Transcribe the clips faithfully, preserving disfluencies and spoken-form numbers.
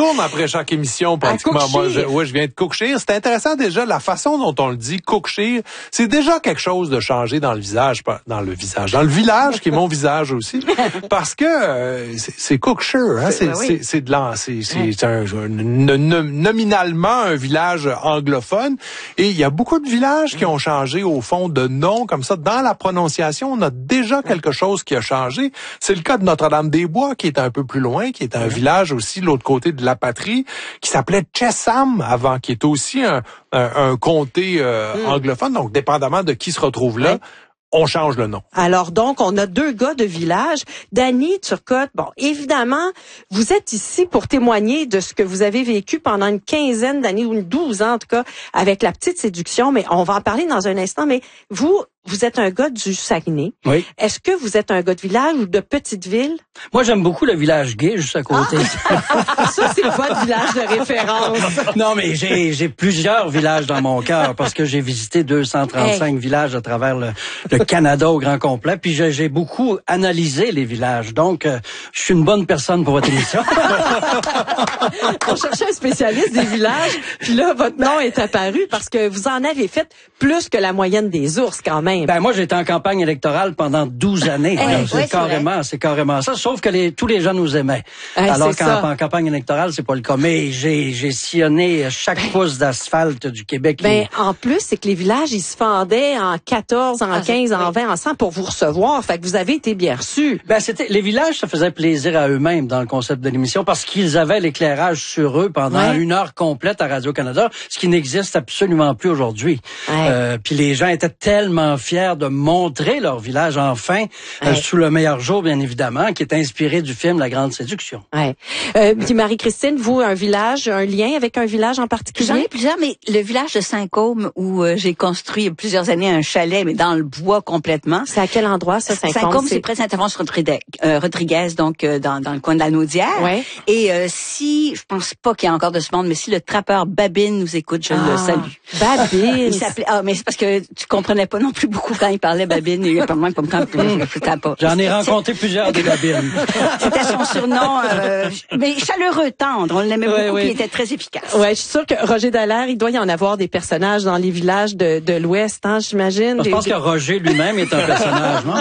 retourne après chaque émission pratiquement. Moi, je, ouais, je viens de Cookshire. C'est intéressant déjà la façon dont on le dit, Cookshire. C'est déjà quelque chose de changer dans le visage, dans le visage, dans le village qui est mon visage aussi, parce que euh, c'est, c'est Cookshire. Hein, c'est, c'est, c'est de l'an, c'est, c'est, c'est un, un, un, nominalement un village anglophone. Et il y a beaucoup de villages qui ont changé au fond de nom comme ça. Dans la prononciation, on a déjà quelque chose qui a changé. C'est le cas de Notre-Dame-des-Bois, qui est un peu plus loin, qui est un village aussi de l'autre côté de la patrie, qui s'appelait Chesham avant, qui est aussi un, un, un comté euh, mm. anglophone. Donc, dépendamment de qui se retrouve là, ouais. on change le nom. Alors donc, on a deux gars de village. Dany Turcotte, bon, évidemment, vous êtes ici pour témoigner de ce que vous avez vécu pendant une quinzaine d'années, ou une douze ans en tout cas, avec La Petite Séduction, mais on va en parler dans un instant. Mais vous, vous êtes un gars du Saguenay. Oui. Est-ce que vous êtes un gars de village ou de petite ville? Moi, j'aime beaucoup le village gay, juste à côté. Ah! Ça, c'est votre village de référence. Non, mais j'ai, j'ai plusieurs villages dans mon cœur parce que j'ai visité deux cent trente-cinq hey. villages à travers le, le Canada au grand complet. Puis j'ai, j'ai beaucoup analysé les villages. Donc, euh, je suis une bonne personne pour votre émission. On cherchait un spécialiste des villages. Puis là, votre nom est apparu parce que vous en avez fait plus que la moyenne des ours quand même. Ben moi, j'étais en campagne électorale pendant douze années. Hey, c'est, ouais, carrément, c'est, c'est carrément ça. Sauf que les, tous les gens nous aimaient. Hey, Alors qu'en en, en campagne électorale, c'est pas le cas. Mais j'ai, j'ai sillonné chaque ben, pouce d'asphalte du Québec. Ben, et... en plus, c'est que les villages, ils se fendaient en quatorze, en ah, quinze, en vingt, en cent pour vous recevoir. Fait que vous avez été bien reçus. Ben, c'était, les villages, ça faisait plaisir à eux-mêmes dans le concept de l'émission parce qu'ils avaient l'éclairage sur eux pendant ouais. une heure complète à Radio-Canada, ce qui n'existe absolument plus aujourd'hui. Ouais. Euh, puis les gens étaient tellement fiers de montrer leur village enfin, ouais. euh, sous le meilleur jour, bien évidemment, qui est inspiré du film La Grande Séduction. Ouais. Euh, puis Marie-Christine, vous, un village, un lien avec un village en particulier? J'en ai plusieurs, mais le village de Saint-Côme, où euh, j'ai construit il y a plusieurs années un chalet, mais dans le bois complètement. C'est à quel endroit, ça, Saint-Côme? Saint-Côme, c'est, c'est près de Saint-Alphonse-Rodriguez, euh, Rodriguez, donc euh, dans, dans le coin de la Naudière. Ouais. Et euh, si, je pense pas qu'il y a encore de ce monde, mais si le trappeur Babine nous écoute, je ah, le salue. Babine! Il s'appelait, ah, mais c'est parce que tu comprenais pas non plus beaucoup quand il parlait Babine, et pas moins comme quand pas. J'en ai rencontré plusieurs des Babines. C'était son surnom, euh, mais chaleureux, tendre, on l'aimait ouais, beaucoup, ouais. puis il était très efficace. Ouais, je suis sûre que Roger Dallaire, il doit y en avoir des personnages dans les villages de, de l'Ouest, hein, j'imagine. Je pense des... que Roger lui-même est un personnage, non?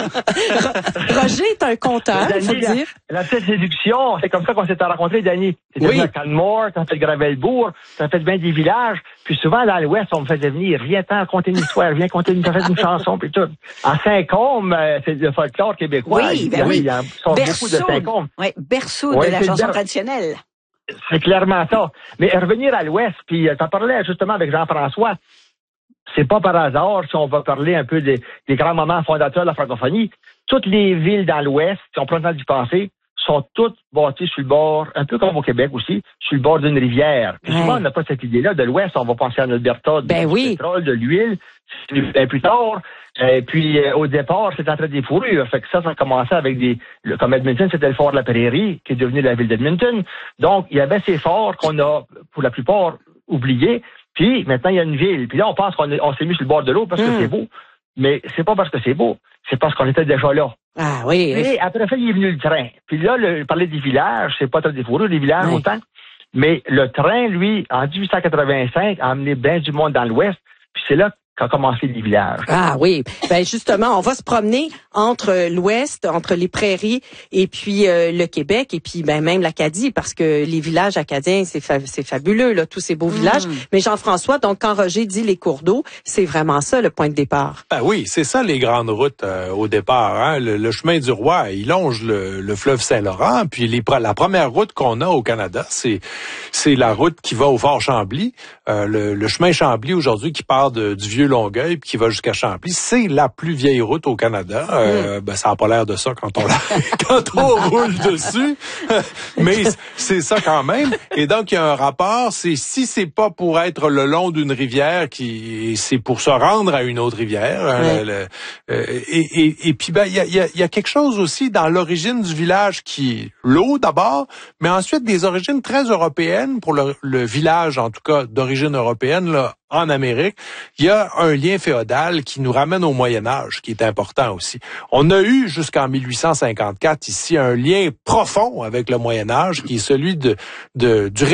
Roger est un conteur, il faut la, dire. La Petite Séduction, c'est comme ça qu'on s'était rencontrés, Dany. C'était oui. à Canmore, t'as fait Gravelbourg, t'as fait bien des villages, puis souvent dans l'Ouest, on me faisait venir, viens t'en raconter une histoire, viens conter une, une chanson, puis tout. À Saint-Côme, euh, c'est le folklore québécois. Oui, ben oui. Il y a beaucoup de Saint-Côme. Oui, berceau ouais, de la chanson ber... traditionnelle. C'est clairement ça. Mais revenir à l'Ouest, puis t'en parlais justement avec Jean-François, c'est pas par hasard si on va parler un peu des, des grands moments fondateurs de la francophonie. Toutes les villes dans l'Ouest, si on prend le temps d'y penser, sont toutes bâties sur le bord, un peu comme au Québec aussi, sur le bord d'une rivière. Puis ouais. souvent, on n'a pas cette idée-là. De l'Ouest, on va penser à l'Alberta, ben du oui. pétrole, de l'huile. Et plus tard, et puis euh, au départ, c'était en train des fourrures. Fait que ça, ça a commencé avec des... Le, comme Edmonton, c'était le fort de la Prairie, qui est devenu la ville d'Edmonton. Donc, il y avait ces forts qu'on a, pour la plupart, oubliés. Puis, maintenant, il y a une ville. Puis là, on pense qu'on est, on s'est mis sur le bord de l'eau parce mmh. que c'est beau. Mais c'est pas parce que c'est beau, c'est parce qu'on était déjà là. Ah oui. Et après ça, il est venu le train. Puis là, le, parler des villages, c'est pas très des fourrures, les villages, oui. autant. Mais le train, lui, en dix-huit cent quatre-vingt-cinq, a amené bien du monde dans l'Ouest. Puis c'est là qu'a commencé les villages. Ah oui. Ben justement, on va se promener entre l'Ouest, entre les prairies et puis euh, le Québec et puis ben même l'Acadie parce que les villages acadiens, c'est fa- c'est fabuleux là, tous ces beaux mmh. villages. Mais Jean-François, donc quand Roger dit les cours d'eau, c'est vraiment ça le point de départ. Ben oui, c'est ça les grandes routes euh, au départ. Hein? Le, le chemin du Roi, il longe le, le fleuve Saint-Laurent. Puis les, la première route qu'on a au Canada, c'est c'est la route qui va au Fort Chambly. Euh, le, le chemin Chambly aujourd'hui qui part de, du vieux Longueuil puis qui va jusqu'à Chambly, c'est la plus vieille route au Canada. Euh, mm. Ben ça n'a pas l'air de ça quand on la, quand on roule dessus, mais c'est ça quand même. Et donc il y a un rapport. C'est si c'est pas pour être le long d'une rivière, qui c'est pour se rendre à une autre rivière. Mm. Hein, le, euh, et, et, et puis ben il y a, y, a, y a quelque chose aussi dans l'origine du village qui est l'eau d'abord, mais ensuite des origines très européennes pour le, le village en tout cas d'origine européenne là. En Amérique, il y a un lien féodal qui nous ramène au Moyen-Âge, qui est important aussi. On a eu jusqu'en mille huit cent cinquante-quatre ici un lien profond avec le Moyen-Âge, qui est celui de, de du